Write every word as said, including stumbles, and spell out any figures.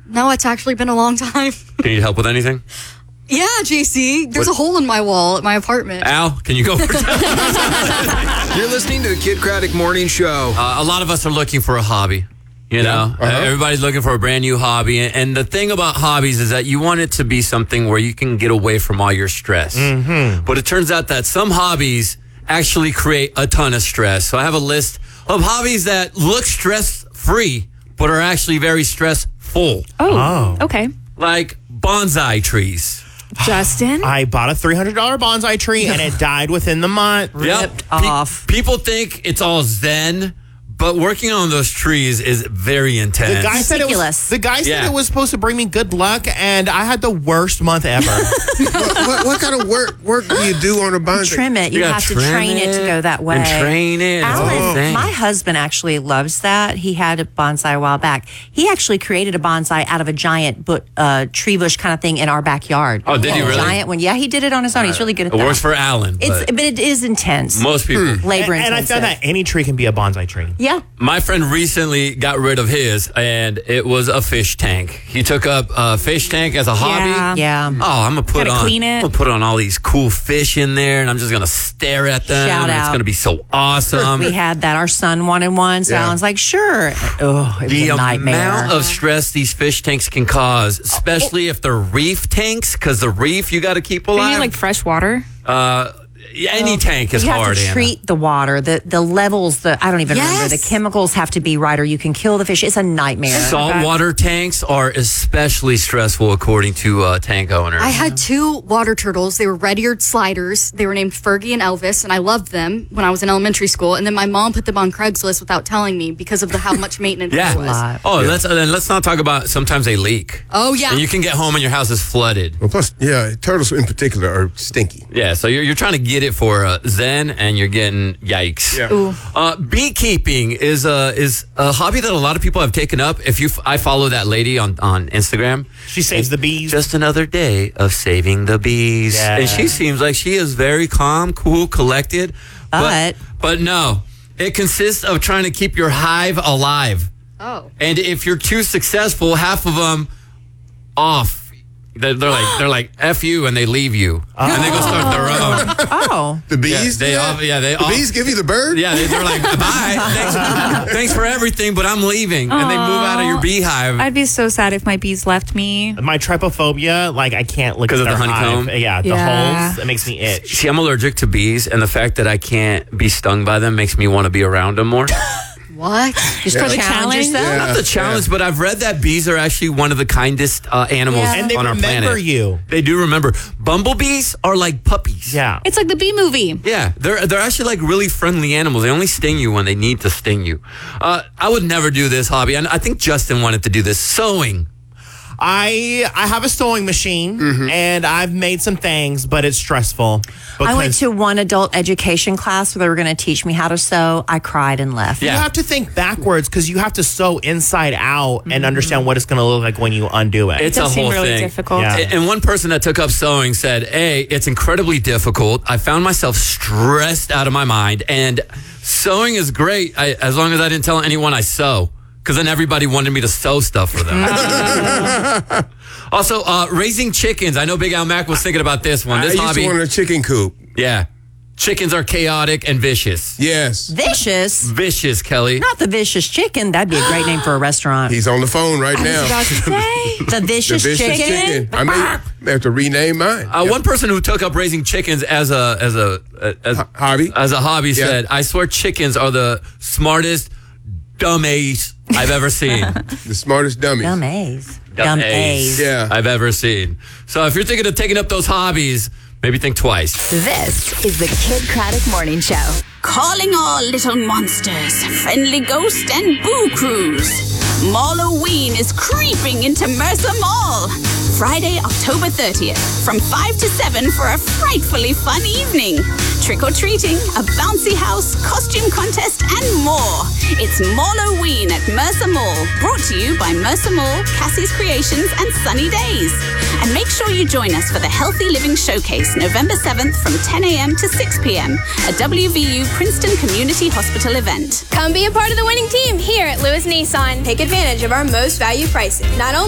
No, it's actually been a long time. Can you help with anything? Yeah, J C. There's what? a hole in my wall at my apartment. Al, can you go over You're listening to the Kid Craddock Morning Show. Uh, a lot of us are looking for a hobby. You know, yeah. uh-huh. everybody's looking for a brand new hobby. And the thing about hobbies is that you want it to be something where you can get away from all your stress. Mm-hmm. But it turns out that some hobbies actually create a ton of stress. So I have a list of hobbies that look stress-free, but are actually very stressful. Oh, oh. okay. Like bonsai trees. Justin? I bought a three hundred dollars bonsai tree and it died within the month. Yep. Ripped off. Pe- people think it's all zen, but working on those trees is very intense. The guy said it was, Ridiculous. the guy said Yeah. it was supposed to bring me good luck, and I had the worst month ever. what, what, what kind of work work do you do on a bonsai? Trim it. You, You gotta have to trim train it. to go that way. And train it. It's a whole Alan, thing. my husband actually loves that. He had a bonsai a while back. He actually created a bonsai out of a giant bu- uh, tree bush kind of thing in our backyard. Oh, did he A really? Giant one. Yeah, he did it on his own. He's really good at It that. works for Alan. It's, but but it is intense. most people. Labor and, and I intensive. found that any tree can be a bonsai tree. Yeah. My friend recently got rid of his, and it was a fish tank. He took up a fish tank as a hobby. Yeah. Yeah. Oh, I'm gonna put Gotta on. clean it. I'm gonna put on all these cool fish in there, and I'm just gonna stare at them. Shout and It's out. gonna be so awesome. We had that. Our son wanted one, so Yeah. Alan's like, sure. Oh, it was the a nightmare. amount of stress these fish tanks can cause, especially if they're reef tanks, because the reef you got to keep Do you alive. need like fresh water? uh, yeah, any tank is you hard. have to Anna. treat the water, the the levels, the I don't even remember. Yes. The chemicals have to be right, or you can kill the fish. It's a nightmare. Saltwater tanks are especially stressful, according to uh, tank owners. I had two water turtles. They were red-eared sliders. They were named Fergie and Elvis, and I loved them when I was in elementary school. And then my mom put them on Craigslist without telling me because of the how much maintenance Yeah. it was. lot. Oh, let's uh, then let's not talk about sometimes they leak. Oh, yeah. And you can get home and your house is flooded. Well, plus, yeah, turtles in particular are stinky. Yeah, so you're, you're trying to get it for uh, Zen, and you're getting yikes. Yeah. Ooh. Uh, beekeeping is a is a hobby that a lot of people have taken up. If you, f- I follow that lady on, on Instagram. She saves the bees. Just another day of saving the bees, Yeah. and she seems like she is very calm, cool, collected. But- but no, it consists of trying to keep your hive alive. Oh. And if you're too successful, half of them off. They're, they're like they're like F you, and they leave you, and they go start their own. Oh. The bees? they do all- that? yeah, they The all- bees give you the bird? Yeah, they, they're like, bye, thanks, thanks for everything, but I'm leaving, and they move out of your beehive. I'd be so sad if my bees left me. My trypophobia, like I can't look 'Cause at of the their honeycomb? hive. Yeah, the Yeah. holes. It makes me itch. See, I'm allergic to bees, and the fact that I can't be stung by them makes me want to be around them more. What? Just Yeah. to For the challenge challenge? yourself. Yeah. Not the challenge, but I've read that bees are actually one of the kindest uh, animals Yeah. And they on our remember planet. you. They do remember. Bumblebees are like puppies. Yeah. It's like the bee movie. Yeah, they're they're actually like really friendly animals. They only sting you when they need to sting you. Uh, I would never do this hobby, and I think Justin wanted to do this. Sewing. I I have a sewing machine and I've made some things, but it's stressful. I went because to one adult education class where they were going to teach me how to sew. I cried and left. Yeah. You have to think backwards because you have to sew inside out and understand what it's going to look like when you undo it. It's It a does seem whole really thing. difficult. Yeah. And one person that took up sewing said, "Hey, it's incredibly difficult. I found myself stressed out of my mind, and sewing is great I, as long as I didn't tell anyone I sew, because then everybody wanted me to sew stuff for them." Also, uh, raising chickens. I know Big Al Mac was thinking about this one. I This used hobby, to want a chicken coop. yeah. Chickens are chaotic and vicious. Yes. Vicious. Vicious, Kelly. Not the vicious chicken. That'd be a great name for a restaurant. He's on the phone right now. About to say. The The vicious, vicious chicken. chicken. I may, may have to rename mine. Uh, One person who took up raising chickens as a as a as, Ho- hobby? as a hobby Yeah. said, "I swear chickens are the smartest dumbass I've ever seen." The smartest dummies. Dumb A's. Dumb Dumb A's. A's. Yeah. I've ever seen. So if you're thinking of taking up those hobbies, maybe think twice. This is the Kid Craddock Morning Show. Calling all little monsters, friendly ghost and boo crews. Malloween is creeping into Mercer Mall. Friday, October thirtieth, from five to seven for a frightfully fun evening. Trick-or-treating, a bouncy house, costume contest, and more. It's Malloween at Mercer Mall, brought to you by Mercer Mall, Cassie's Creations, and Sunny Days. And make sure you join us for the Healthy Living Showcase, November seventh from ten a.m. to six p.m. a W V U Princeton Community Hospital event. Come be a part of the winning team here at Lewis Nissan. Take advantage of our most value pricing. Not only